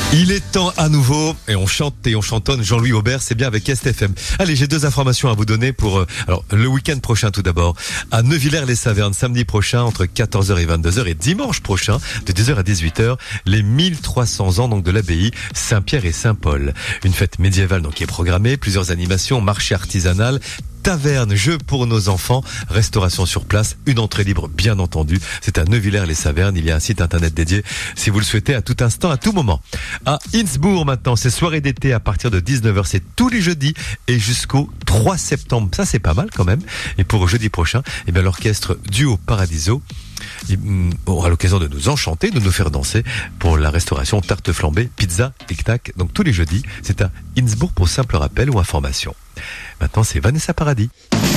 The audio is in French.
Il est temps à nouveau, et on chante et on chantonne Jean-Louis Aubert, c'est bien avec STFM. Allez, j'ai 2 informations à vous donner pour le week-end prochain tout d'abord. À Neuvillers-les-Savernes, samedi prochain, entre 14h et 22h, et dimanche prochain, de 10h à 18h, les 1300 ans donc de l'abbaye Saint-Pierre et Saint-Paul. Une fête médiévale donc qui est programmée, plusieurs animations, marché artisanal, taverne, jeux pour nos enfants, restauration sur place, une entrée libre bien entendu. C'est à Neuvillers-les-Savernes, il y a un site internet dédié si vous le souhaitez à tout instant, à tout moment. À Innsbruck maintenant, c'est soirée d'été à partir de 19h, c'est tous les jeudis et jusqu'au 3 septembre. Ça c'est pas mal quand même. Et pour jeudi prochain, eh bien l'orchestre Duo Paradiso aura l'occasion de nous enchanter, de nous faire danser pour la restauration tarte flambée, pizza, tic-tac. Donc tous les jeudis, c'est à Innsbruck pour simple rappel ou information. Maintenant, c'est Vanessa Paradis.